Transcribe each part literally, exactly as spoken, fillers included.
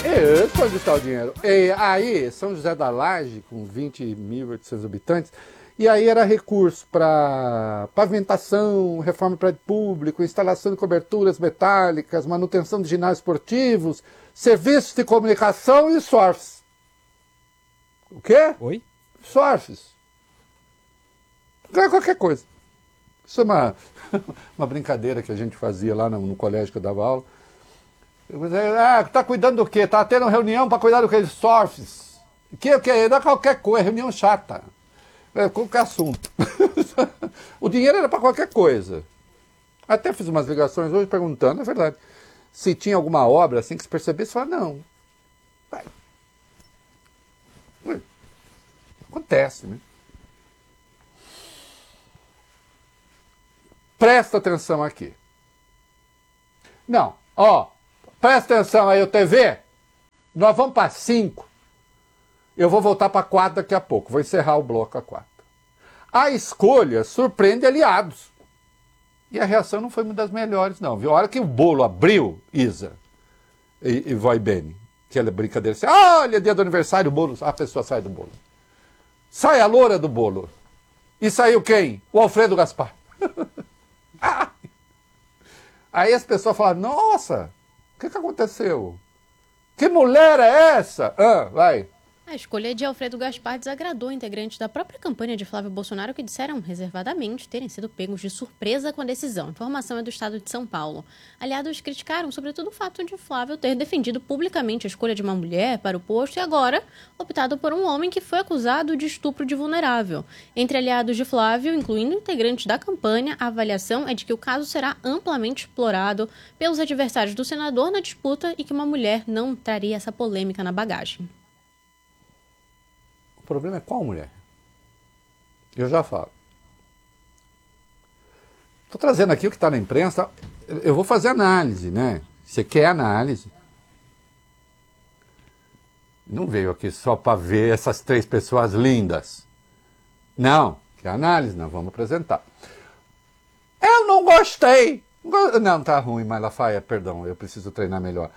Isso, onde está o dinheiro? E aí, São José da Laje, com vinte mil e oitocentos habitantes, e aí era recurso para pavimentação, reforma de prédio público, instalação de coberturas metálicas, manutenção de ginásios esportivos, serviços de comunicação e surfs. O quê? Oi? Surfs. Qualquer coisa. Isso é uma, uma brincadeira que a gente fazia lá no, no colégio que eu dava aula. Ah, tá cuidando do quê? Tá tendo reunião para cuidar do quê? Surfs. O que, o que? Não é qualquer coisa, reunião chata. É qualquer assunto. O dinheiro era para qualquer coisa. Até fiz umas ligações hoje perguntando, é verdade, se tinha alguma obra assim que se percebesse, fala, não. Vai. Acontece, né? Presta atenção aqui. Não, ó, presta atenção aí, o T V. Nós vamos para cinco. Eu vou voltar para quatro daqui a pouco. Vou encerrar o bloco a quatro. A escolha surpreende aliados. E a reação não foi uma das melhores, não. Viu? A hora que o bolo abriu, Isa e, e Vai Bene, aquela brincadeira assim, olha, dia do aniversário, o bolo, a pessoa sai do bolo. Sai a loura do bolo. E saiu quem? O Alfredo Gaspar. Aí as pessoas falaram, nossa, o que, que aconteceu? Que mulher é essa? Ah, vai. A escolha de Alfredo Gaspar desagradou integrantes da própria campanha de Flávio Bolsonaro que disseram reservadamente terem sido pegos de surpresa com a decisão. A informação é do estado de São Paulo. Aliados criticaram sobretudo o fato de Flávio ter defendido publicamente a escolha de uma mulher para o posto e agora optado por um homem que foi acusado de estupro de vulnerável. Entre aliados de Flávio, incluindo integrantes da campanha, a avaliação é de que o caso será amplamente explorado pelos adversários do senador na disputa e que uma mulher não traria essa polêmica na bagagem. O problema é qual mulher? Eu já falo. Estou trazendo aqui o que está na imprensa. Eu vou fazer análise, né? Você quer análise? Não veio aqui só para ver essas três pessoas lindas. Não, quer análise? Nós vamos apresentar. Eu não gostei. Não, tá ruim, Malafaia, perdão, eu preciso treinar melhor.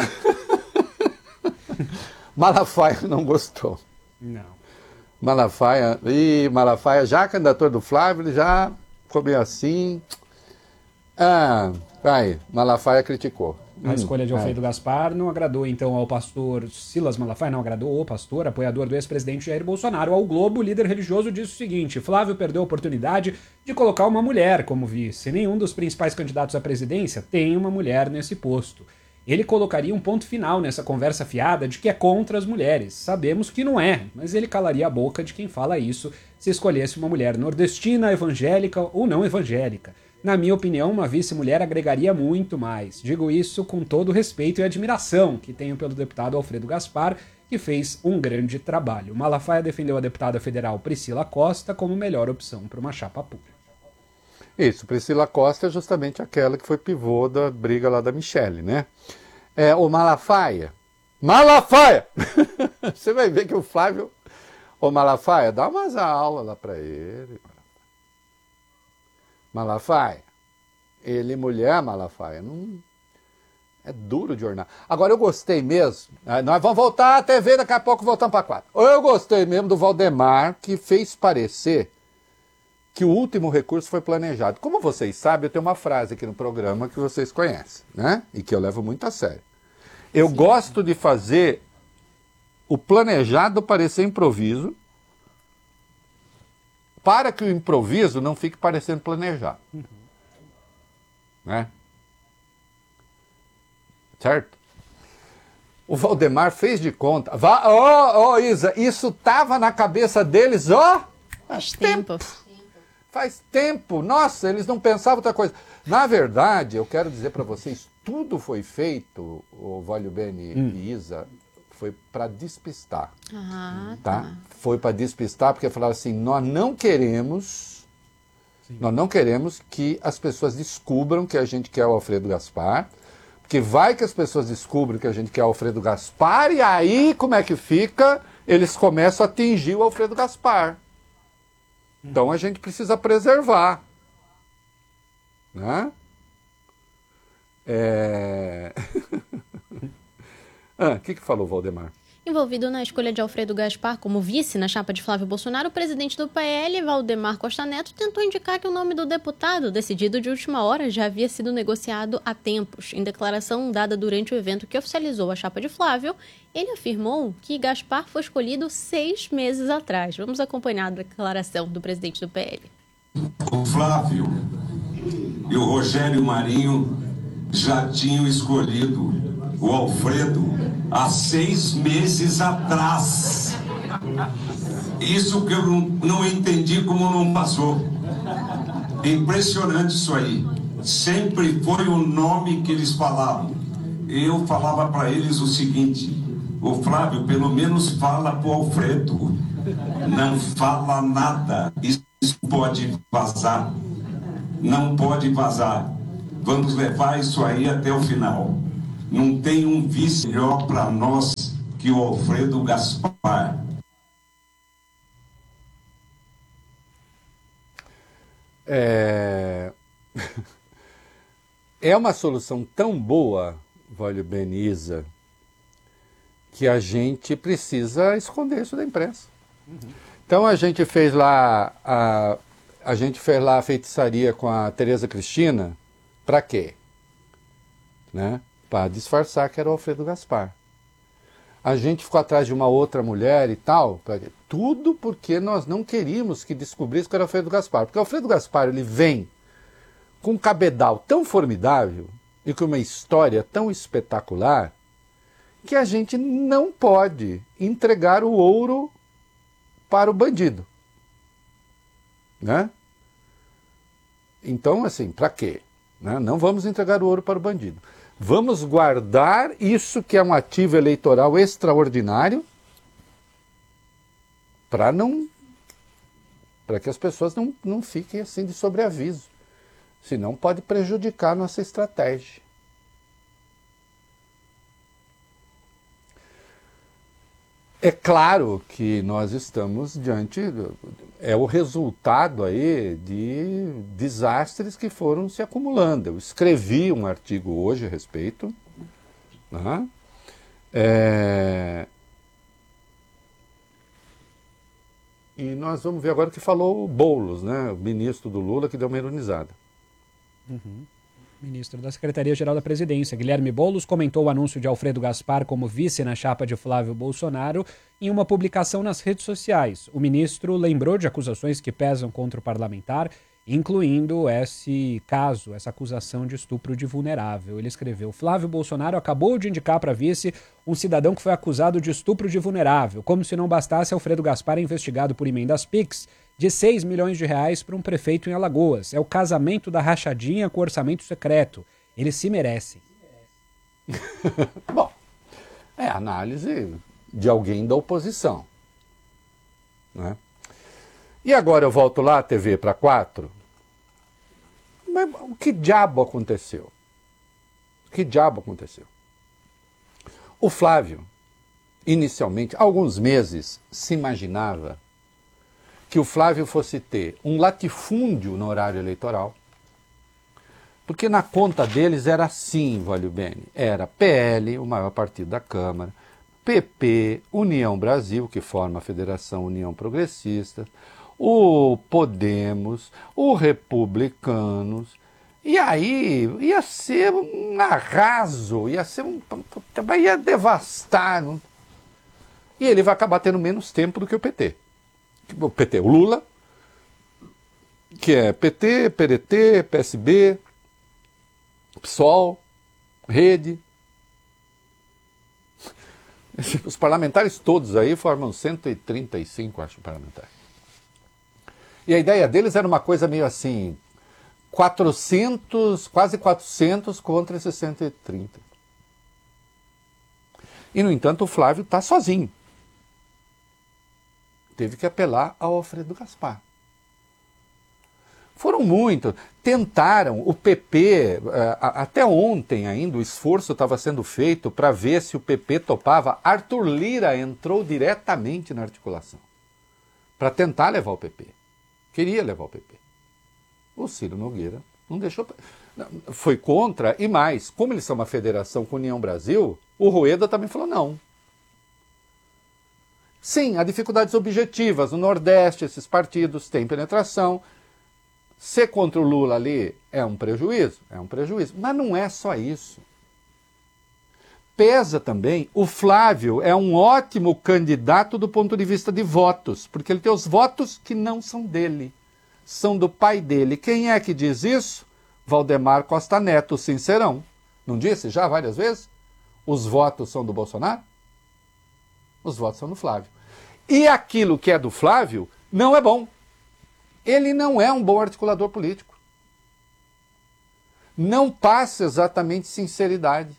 Malafaia não gostou. Não. Malafaia, e Malafaia, já candidator do Flávio, ele já ficou meio assim. Ah, vai, Malafaia criticou. A hum, escolha de Alfredo é. Gaspar não agradou, então, ao pastor Silas Malafaia, não agradou o pastor, apoiador do ex-presidente Jair Bolsonaro. Ao Globo, o líder religioso disse o seguinte: Flávio perdeu a oportunidade de colocar uma mulher como vice. Nenhum dos principais candidatos à presidência tem uma mulher nesse posto. Ele colocaria um ponto final nessa conversa fiada de que é contra as mulheres. Sabemos que não é, mas ele calaria a boca de quem fala isso se escolhesse uma mulher nordestina, evangélica ou não evangélica. Na minha opinião, uma vice-mulher agregaria muito mais. Digo isso com todo o respeito e admiração que tenho pelo deputado Alfredo Gaspar, que fez um grande trabalho. Malafaia defendeu a deputada federal Priscila Costa como melhor opção para uma chapa pura. Isso, Priscila Costa é justamente aquela que foi pivô da briga lá da Michelle, né? É, o Malafaia. Malafaia! Você vai ver que o Flávio... Ô Malafaia, dá umas aulas lá pra ele. Malafaia. Ele, mulher, Malafaia, não... É duro de ornar. Agora, eu gostei mesmo... Nós vamos voltar à T V, daqui a pouco voltamos pra quatro. Eu gostei mesmo do Valdemar, que fez parecer que o último recurso foi planejado. Como vocês sabem, eu tenho uma frase aqui no programa que vocês conhecem, né? E que eu levo muito a sério. Eu Sim. gosto de fazer o planejado parecer improviso, para que o improviso não fique parecendo planejado. Uhum. Né? Certo? O Valdemar fez de conta. Ó, oh, oh, Isa, isso estava na cabeça deles, ó, oh, faz tempo. tempo. Faz tempo. Nossa, eles não pensavam outra coisa. Na verdade, eu quero dizer para vocês, tudo foi feito, o Valho Bene hum. e Isa, foi para despistar. Ah, tá? tá. Foi para despistar, porque falaram assim, nós não queremos, Sim. nós não queremos que as pessoas descubram que a gente quer o Alfredo Gaspar, porque vai que as pessoas descubram que a gente quer o Alfredo Gaspar, e aí, como é que fica? Eles começam a atingir o Alfredo Gaspar. Então a gente precisa preservar. Né? É... Ah, o que, que falou o Valdemar? Envolvido na escolha de Alfredo Gaspar como vice na chapa de Flávio Bolsonaro, o presidente do P L, Valdemar Costa Neto, tentou indicar que o nome do deputado, decidido de última hora, já havia sido negociado há tempos. Em declaração dada durante o evento que oficializou a chapa de Flávio, ele afirmou que Gaspar foi escolhido seis meses atrás. Vamos acompanhar a declaração do presidente do P L. O Flávio e o Rogério Marinho já tinham escolhido o Alfredo há seis meses atrás. Isso que eu não, não entendi como não passou. Impressionante isso aí. Sempre foi o nome que eles falavam. Eu falava para eles o seguinte: o Flávio pelo menos fala pro Alfredo. Não fala nada. Isso pode vazar. Não pode vazar. Vamos levar isso aí até o final. Não tem um vice melhor para nós que o Alfredo Gaspar. É... é uma solução tão boa, Vólio Beniza, que a gente precisa esconder isso da imprensa. Uhum. Então a gente fez lá a, a gente fez lá a feitiçaria com a Tereza Cristina, para quê? Né? Para disfarçar que era o Alfredo Gaspar. A gente ficou atrás de uma outra mulher e tal, pra... tudo porque nós não queríamos que descobrisse que era o Alfredo Gaspar. Porque o Alfredo Gaspar, ele vem com um cabedal tão formidável e com uma história tão espetacular que a gente não pode entregar o ouro para o bandido. Né? Então, assim, para quê? Né? Não vamos entregar o ouro para o bandido. Vamos guardar isso que é um ativo eleitoral extraordinário para não, para que as pessoas não, não fiquem assim de sobreaviso. Senão pode prejudicar a nossa estratégia. É claro que nós estamos diante, é o resultado aí de desastres que foram se acumulando. Eu escrevi um artigo hoje a respeito, né? É... E nós vamos ver agora o que falou o Boulos, né? O ministro do Lula, que deu uma ironizada. Uhum. Ministro da Secretaria-Geral da Presidência, Guilherme Boulos, comentou o anúncio de Alfredo Gaspar como vice na chapa de Flávio Bolsonaro em uma publicação nas redes sociais. O ministro lembrou de acusações que pesam contra o parlamentar, incluindo esse caso, essa acusação de estupro de vulnerável. Ele escreveu: Flávio Bolsonaro acabou de indicar para vice um cidadão que foi acusado de estupro de vulnerável. Como se não bastasse, Alfredo Gaspar é investigado por emendas Pix de seis milhões de reais para um prefeito em Alagoas. É o casamento da rachadinha com orçamento secreto. Eles se merecem. Bom, é análise de alguém da oposição. Né? E agora eu volto lá, T V para quatro. Mas o que diabo aconteceu? O que diabo aconteceu? O Flávio, inicialmente, há alguns meses, se imaginava que o Flávio fosse ter um latifúndio no horário eleitoral, porque na conta deles era assim, Vólio Bene, era P L, o maior partido da Câmara, P P, União Brasil, que forma a Federação União Progressista, o Podemos, o Republicanos, e aí ia ser um arraso, ia ser um... ia devastar. Não? E ele vai acabar tendo menos tempo do que o P T. O P T, o Lula, que é P T, P D T, P S B, PSOL, Rede. Os parlamentares todos aí formam cento e trinta e cinco, acho, parlamentares. E a ideia deles era uma coisa meio assim, quatrocentos, quase quatrocentos contra esses cento e trinta. E, no entanto, o Flávio está sozinho. Teve que apelar ao Alfredo Gaspar. Foram muitos. Tentaram, o P P, até ontem ainda, o esforço estava sendo feito para ver se o P P topava. Arthur Lira entrou diretamente na articulação para tentar levar o P P. Queria levar o P P. O Ciro Nogueira não deixou. Foi contra, e mais, como eles são uma federação com a União Brasil, O Rueda também falou não. Sim, há dificuldades objetivas. No Nordeste, esses partidos têm penetração. Ser contra o Lula ali é um prejuízo? É um prejuízo. Mas não é só isso. Pesa também, o Flávio é um ótimo candidato do ponto de vista de votos, porque ele tem os votos que não são dele, são do pai dele. Quem é que diz isso? Valdemar Costa Neto, sincerão. Não disse já várias vezes? Os votos são do Bolsonaro? Os votos são do Flávio. E aquilo que é do Flávio não é bom. Ele não é um bom articulador político. Não passa exatamente sinceridade.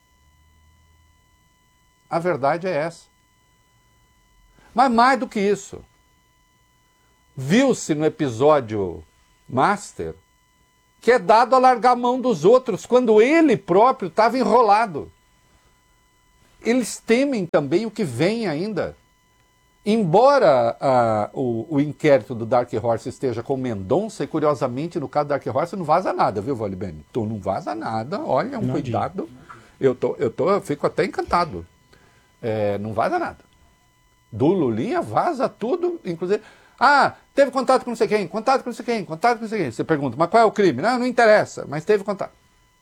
A verdade é essa. Mas mais do que isso, viu-se no episódio Master que é dado a largar a mão dos outros quando ele próprio estava enrolado. Eles temem também o que vem ainda. Embora ah, o, o inquérito do Dark Horse esteja com Mendonça, e curiosamente no caso do Dark Horse não vaza nada, viu, Valibene? Tu não vaza nada, olha, um não cuidado. Eu, tô, eu, tô, eu fico até encantado. É, não vaza nada. Do Lulinha vaza tudo, inclusive. Ah, teve contato com não sei quem, contato com não sei quem, contato com não sei quem. Você pergunta, mas qual é o crime? Não, não interessa, mas teve contato.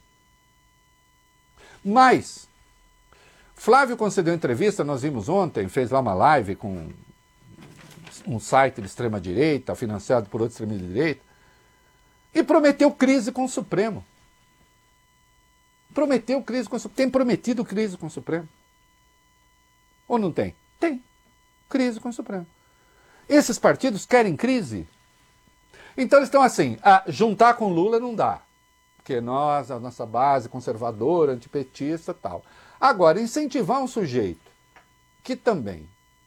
Mas, Flávio concedeu entrevista, nós vimos ontem, fez lá uma live com um site de extrema-direita, financiado por outro extrema-direita, e prometeu crise com o Supremo. Prometeu crise com o Supremo. Tem prometido crise com o Supremo. Ou não tem? Tem. Crise com o Supremo. Esses partidos querem crise. Então eles estão assim, a juntar com Lula não dá. Porque nós, a nossa base conservadora, antipetista e tal. Agora, incentivar um sujeito que também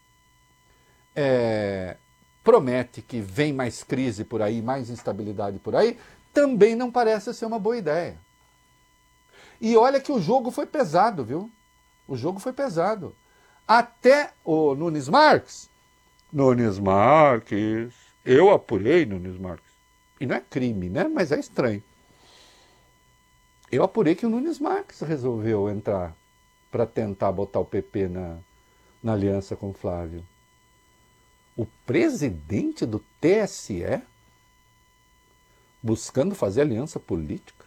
é, promete que vem mais crise por aí, mais instabilidade por aí, também não parece ser uma boa ideia. E olha que o jogo foi pesado, viu? O jogo foi pesado. Até o Nunes Marques, Nunes Marques, eu apurei Nunes Marques. E não é crime, né? Mas é estranho. Eu apurei que o Nunes Marques resolveu entrar para tentar botar o P P na, na aliança com o Flávio. O presidente do T S E buscando fazer aliança política?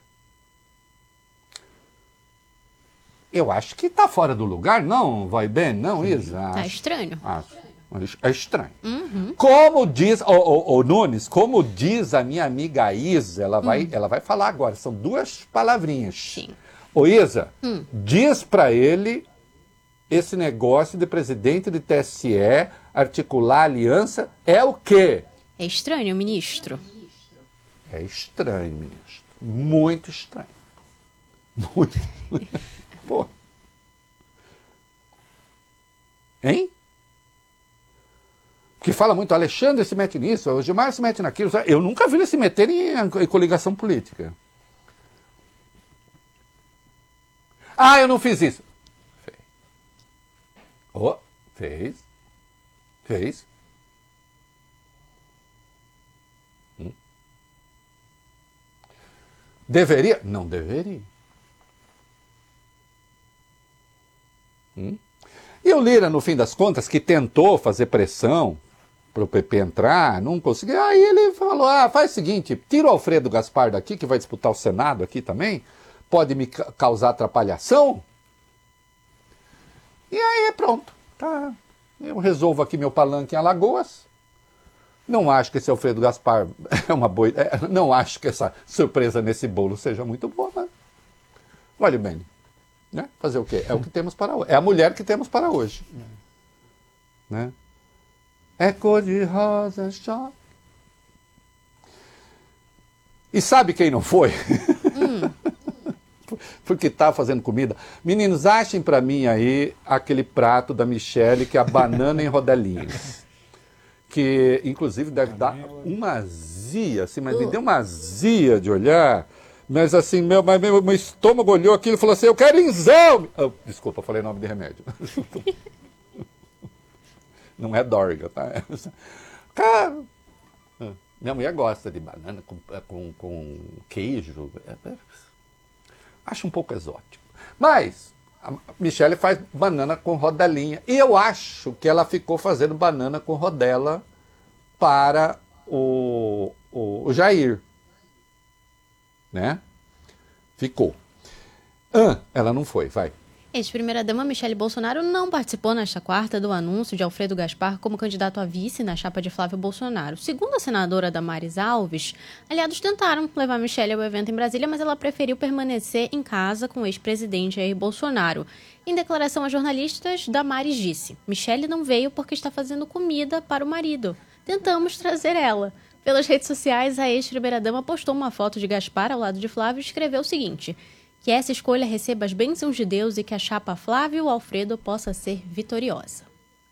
Eu acho que está fora do lugar, não, vai bem, não, Isa? Tá estranho. Acho. É estranho. Uhum. Como diz, o, o, o Nunes, como diz a minha amiga Isa, ela vai, hum. ela vai falar agora, são duas palavrinhas. Sim. Ô Isa, hum. diz para ele esse negócio de presidente do T S E articular aliança é o quê? É estranho, ministro. É estranho, ministro. Muito estranho. Muito. Pô. Hein? Porque fala muito, Alexandre se mete nisso, o Gilmar se mete naquilo. Eu nunca vi ele se meter em, em coligação política. Ah, eu não fiz isso. Fez. Oh, fez. Fez. Hum. Deveria? Não deveria. Hum. E o Lira, no fim das contas, que tentou fazer pressão para o P P entrar, não conseguiu. Aí ele falou, ah, faz o seguinte, tira o Alfredo Gaspar daqui, que vai disputar o Senado aqui também, pode me ca- causar atrapalhação. E aí pronto, tá. Eu resolvo aqui meu palanque em Alagoas. Não acho que esse Alfredo Gaspar é uma boa ideia, não acho que essa surpresa nesse bolo seja muito boa, mas olha bem. Né? Fazer o quê? É o que temos para hoje. É a mulher que temos para hoje. É, né? É cor de rosa, choque. E sabe quem não foi? Hum. Porque está fazendo comida. Meninos, achem para mim aí aquele prato da Michele, que é a banana em rodelinhas. Que, inclusive, deve dar uma azia, assim, mas me deu uma azia de olhar. Mas assim, meu, meu, meu estômago olhou aquilo e falou assim, eu quero exame. Oh, desculpa, falei nome de remédio. Não é Dorga, tá? Cara, minha mulher gosta de banana com, com, com queijo. Acho um pouco exótico. Mas, A Michele faz banana com rodelinha. E eu acho que ela ficou fazendo banana com rodela para o, o, o Jair. Né? Ficou. Ah, ela não foi, vai. Ex-primeira-dama Michele Bolsonaro não participou nesta quarta do anúncio de Alfredo Gaspar como candidato a vice na chapa de Flávio Bolsonaro. Segundo a senadora Damares Alves, aliados tentaram levar Michele ao evento em Brasília, mas ela preferiu permanecer em casa com o ex-presidente Jair Bolsonaro. Em declaração a jornalistas, Damares disse: Michele não veio porque está fazendo comida para o marido. Tentamos trazer ela. Pelas redes sociais, a ex-primeira-dama postou uma foto de Gaspar ao lado de Flávio e escreveu o seguinte: que essa escolha receba as bênçãos de Deus e que a chapa Flávio Alfredo possa ser vitoriosa.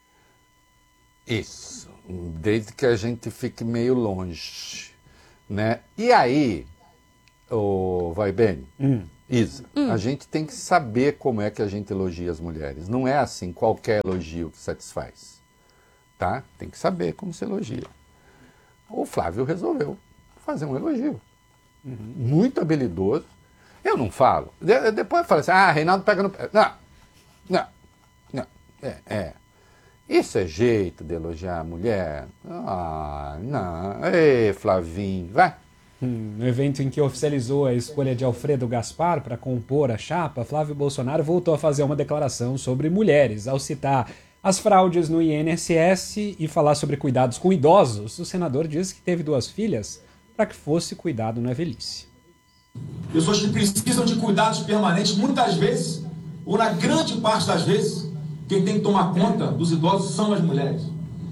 Isso, desde que a gente fique meio longe, né? E aí, o vai bem, hum. Isa, hum. a gente tem que saber como é que a gente elogia as mulheres. Não é assim, qualquer elogio que satisfaz, tá? Tem que saber como se elogia. O Flávio resolveu fazer um elogio, uhum. muito habilidoso. Eu não falo. De, depois eu falo assim, ah, Reinaldo pega no pé. Não, não, não. É, é. Isso é jeito de elogiar a mulher? Ah, não. Ei, Flavinho, vai. Hum, no evento em que oficializou a escolha de Alfredo Gaspar para compor a chapa, Flávio Bolsonaro voltou a fazer uma declaração sobre mulheres. Ao citar as fraudes no I N S S e falar sobre cuidados com idosos, o senador disse que teve duas filhas para que fosse cuidado na velhice. Pessoas que precisam de cuidados permanentes, muitas vezes, ou na grande parte das vezes, quem tem que tomar conta dos idosos são as mulheres.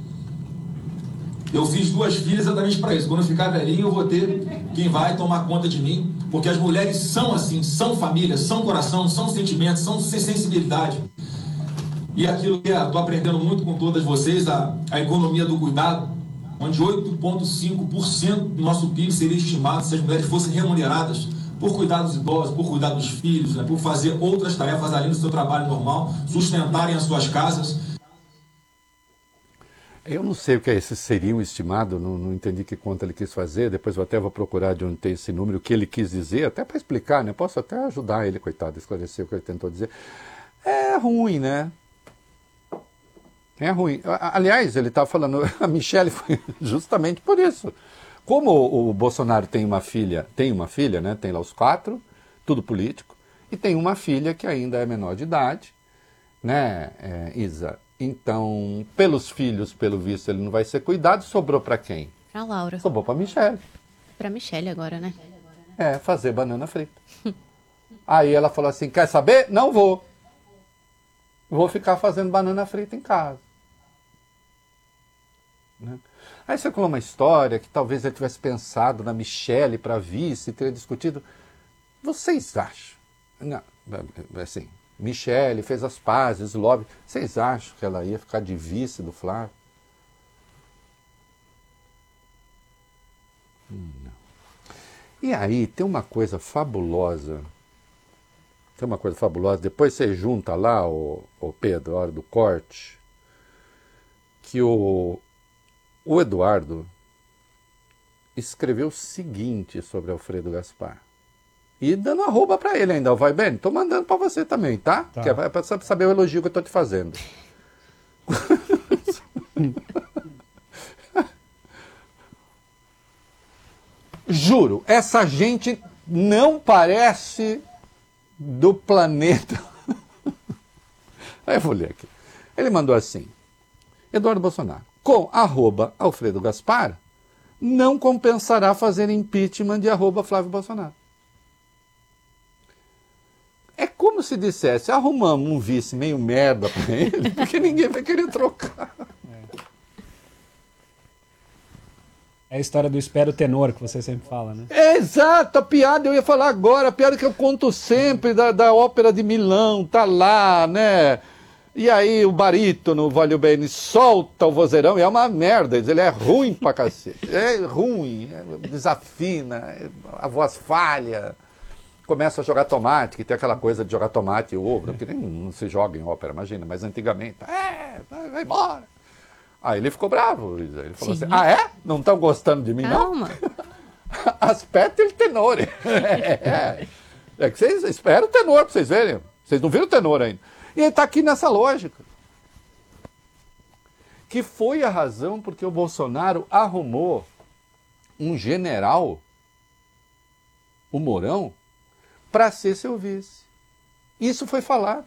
Eu fiz duas filhas exatamente para isso. Quando eu ficar velhinho, eu vou ter quem vai tomar conta de mim, porque as mulheres são assim, são família, são coração, são sentimentos, são sensibilidade. E aquilo que estou aprendendo muito com todas vocês, a, a economia do cuidado, onde oito vírgula cinco por cento do nosso P I B seria estimado se as mulheres fossem remuneradas por cuidar dos idosos, por cuidar dos filhos, né, por fazer outras tarefas além do seu trabalho normal, sustentarem as suas casas. Eu não sei o que é esse seria um estimado, não, não entendi que conta ele quis fazer, depois eu até vou procurar de onde tem esse número, o que ele quis dizer, até para explicar, né? Posso até ajudar ele, coitado, a esclarecer o que ele tentou dizer. É ruim, né? É ruim. Aliás, ele estava falando, a Michele foi justamente por isso. Como o Bolsonaro tem uma filha, tem uma filha, né? Tem lá os quatro, tudo político, e tem uma filha que ainda é menor de idade, né, é, Isa? Então, pelos filhos, pelo visto, ele não vai ser cuidado, sobrou para quem? Para Laura. Sobrou para Michele. Para Michele agora, né? É, fazer banana frita. Aí ela falou assim, quer saber? Não vou. Vou ficar fazendo banana frita em casa. Né? Aí circulou uma história que talvez ele tivesse pensado na Michele para vice, teria discutido. Vocês acham? Não, assim, Michele fez as pazes, o lobby. Vocês acham que ela ia ficar de vice do Flávio? Hum, não. E aí tem uma coisa fabulosa. Tem uma coisa fabulosa. Depois você junta lá, o, o Pedro, a hora do corte, que o O Eduardo escreveu o seguinte sobre Alfredo Gaspar. E dando arroba para ele ainda, vai bem? Tô mandando para você também, tá? tá. Que é para saber o elogio que eu tô te fazendo. Juro, essa gente não parece do planeta. Aí eu vou ler aqui. Ele mandou assim, Eduardo Bolsonaro. Com arroba Alfredo Gaspar, não compensará fazer impeachment de arroba Flávio Bolsonaro. É como se dissesse, arrumamos um vice meio merda para ele, porque ninguém vai querer trocar. É a história do espero tenor que você sempre fala, né? É, exato, a piada eu ia falar agora, a piada que eu conto sempre da, da ópera de Milão, tá lá, né? E aí o barítono, Valeu Bene, solta o vozeirão e é uma merda, ele é ruim pra cacete, é ruim, é, desafina, a voz falha, começa a jogar tomate, que tem aquela coisa de jogar tomate e ovo, que nem não se joga em ópera, imagina, mas antigamente, é, vai embora. Aí ele ficou bravo, ele falou Sim. assim, ah é? Não estão gostando de mim Calma. não? Aspetta il tenore. É, é. é que vocês esperam o tenor pra vocês verem. Vocês não viram o tenor ainda. E ele está aqui nessa lógica. Que foi a razão porque o Bolsonaro arrumou um general, o Mourão, para ser seu vice. Isso foi falado.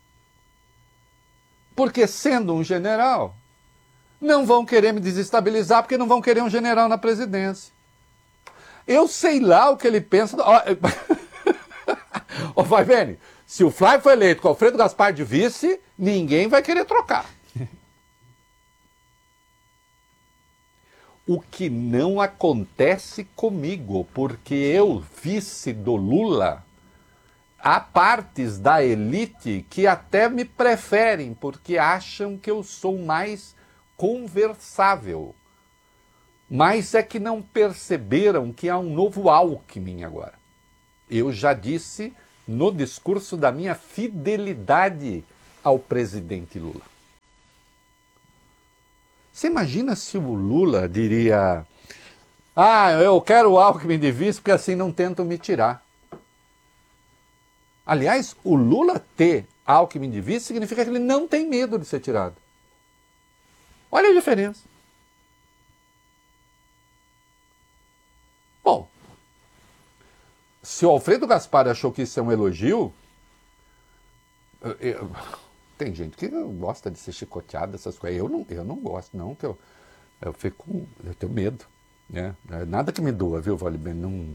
Porque sendo um general, não vão querer me desestabilizar, porque não vão querer um general na presidência. Eu sei lá o que ele pensa. Ó, vai vendo, se o Flávio foi eleito com o Alfredo Gaspar de vice, ninguém vai querer trocar. O que não acontece comigo, porque eu, vice do Lula, há partes da elite que até me preferem, porque acham que eu sou mais conversável. Mas é que não perceberam que há um novo Alckmin agora. Eu já disse no discurso da minha fidelidade ao presidente Lula. Você imagina se o Lula diria: ah, eu quero o Alckmin de vice porque assim não tentam me tirar. Aliás, o Lula ter Alckmin de vice significa que ele não tem medo de ser tirado. Olha a diferença. Bom, se o Alfredo Gaspar achou que isso é um elogio, eu, eu, tem gente que gosta de ser chicoteado, essas coisas. Eu não, eu não gosto, não, que eu, eu fico, eu tenho medo, né? Nada que me doa, viu, Vale Bem? Não.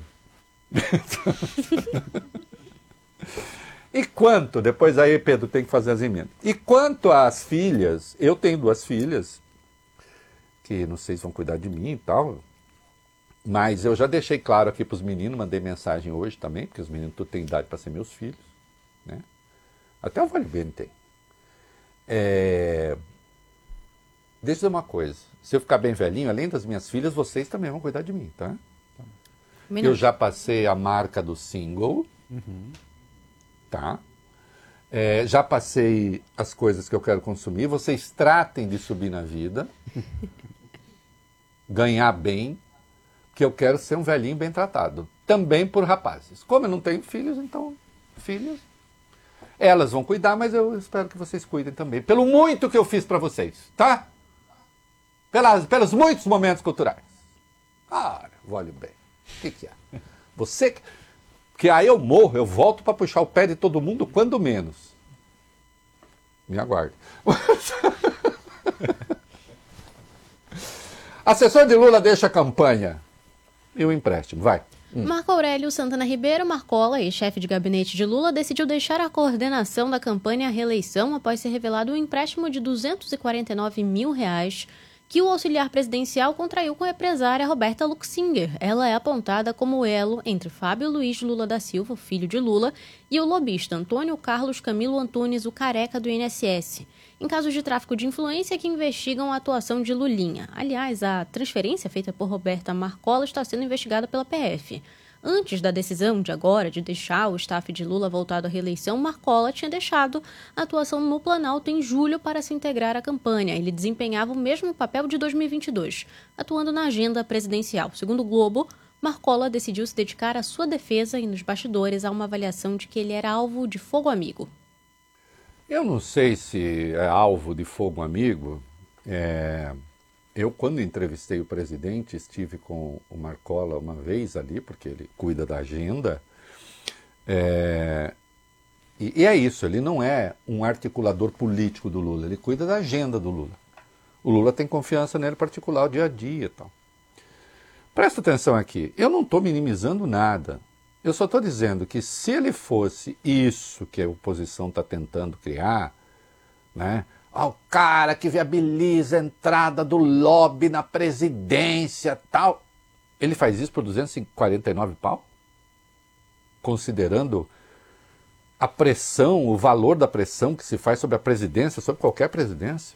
E quanto, depois aí, Pedro, tem que fazer as emendas. E quanto às filhas, eu tenho duas filhas, que não sei se vão cuidar de mim e tal, mas eu já deixei claro aqui para os meninos, mandei mensagem hoje também, porque os meninos tudo têm idade para ser meus filhos, né? Até o Vale Bem tem. É... Deixa eu dizer uma coisa, se eu ficar bem velhinho, além das minhas filhas, vocês também vão cuidar de mim, tá? Minuto. Eu já passei a marca do single, uhum. Tá? É, já passei as coisas que eu quero consumir, vocês tratem de subir na vida, ganhar bem, que eu quero ser um velhinho bem tratado, também por rapazes. Como eu não tenho filhos, então, filhos... Elas vão cuidar, mas eu espero que vocês cuidem também. Pelo muito que eu fiz para vocês, tá? Pelas, pelos muitos momentos culturais. Ah, Vale Bem. O que, que é? Você... Porque aí eu morro, eu volto para puxar o pé de todo mundo, quando menos. Me aguarde. Assessor de Lula deixa a campanha. E o empréstimo, vai. Hum. Marco Aurélio Santana Ribeiro Marcola, ex-chefe de gabinete de Lula, decidiu deixar a coordenação da campanha à reeleição após ser revelado um empréstimo de duzentos e quarenta e nove mil reais que o auxiliar presidencial contraiu com a empresária Roberta Luxinger. Ela é apontada como o elo entre Fábio Luiz Lula da Silva, filho de Lula, e o lobista Antônio Carlos Camilo Antunes, o careca do I N S S, em casos de tráfico de influência que investigam a atuação de Lulinha. Aliás, a transferência feita por Roberta Marcola está sendo investigada pela P F. Antes da decisão de agora de deixar o staff de Lula voltado à reeleição, Marcola tinha deixado a atuação no Planalto em julho para se integrar à campanha. Ele desempenhava o mesmo papel de dois mil e vinte e dois, atuando na agenda presidencial. Segundo o Globo, Marcola decidiu se dedicar à sua defesa e nos bastidores a uma avaliação de que ele era alvo de fogo amigo. Eu não sei se é alvo de fogo amigo. É... Eu, quando entrevistei o presidente, estive com o Marcola uma vez ali, porque ele cuida da agenda. É... E, e é isso, ele não é um articulador político do Lula, ele cuida da agenda do Lula. O Lula tem confiança nele particular, o dia a dia e tal. Presta atenção aqui, eu não estou minimizando nada. Eu só estou dizendo que se ele fosse isso que a oposição está tentando criar, né? Ah, o cara que viabiliza a entrada do lobby na presidência, tal. Ele faz isso por duzentos e quarenta e nove pau? Considerando a pressão, o valor da pressão que se faz sobre a presidência, sobre qualquer presidência.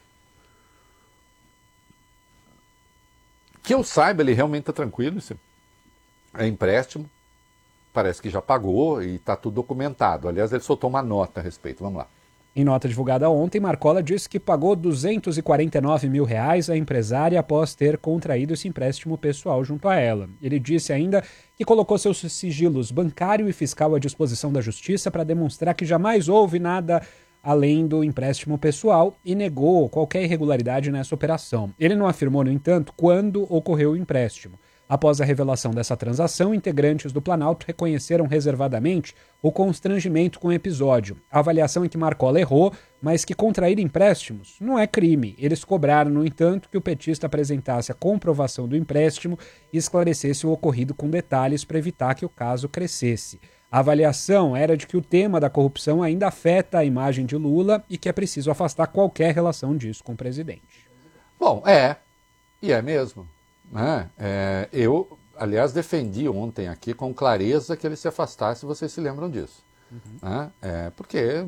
Que eu saiba, ele realmente está tranquilo, isso é empréstimo, parece que já pagou e está tudo documentado. Aliás, ele soltou uma nota a respeito, vamos lá. Em nota divulgada ontem, Marcola disse que pagou duzentos e quarenta e nove mil reais à empresária após ter contraído esse empréstimo pessoal junto a ela. Ele disse ainda que colocou seus sigilos bancário e fiscal à disposição da justiça para demonstrar que jamais houve nada além do empréstimo pessoal e negou qualquer irregularidade nessa operação. Ele não afirmou, no entanto, quando ocorreu o empréstimo. Após a revelação dessa transação, integrantes do Planalto reconheceram reservadamente o constrangimento com o episódio. A avaliação é que Marcola errou, mas que contrair empréstimos não é crime. Eles cobraram, no entanto, que o petista apresentasse a comprovação do empréstimo e esclarecesse o ocorrido com detalhes para evitar que o caso crescesse. A avaliação era de que o tema da corrupção ainda afeta a imagem de Lula e que é preciso afastar qualquer relação disso com o presidente. Bom, é, e é mesmo. Né? É, eu, aliás, defendi ontem aqui com clareza que ele se afastasse, vocês se lembram disso. Uhum. Né? É, porque,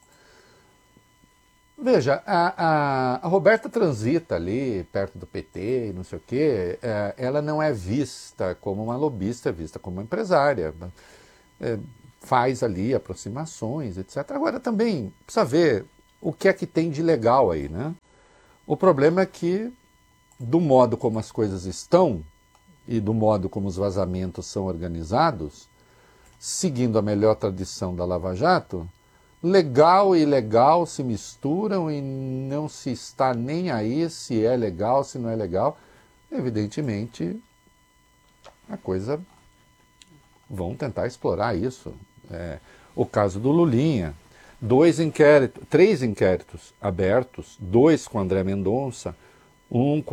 veja, a, a, a Roberta transita ali perto do P T e não sei o quê, é, ela não é vista como uma lobista, é vista como uma empresária. É, faz ali aproximações, etcétera. Agora também precisa ver o que é que tem de legal aí, né? O problema é que, do modo como as coisas estão e do modo como os vazamentos são organizados, seguindo a melhor tradição da Lava Jato, legal e ilegal se misturam e não se está nem aí se é legal, se não é legal. Evidentemente, a coisa... vão tentar explorar isso. É, o caso do Lulinha, dois inquéritos, três inquéritos abertos, dois com André Mendonça, um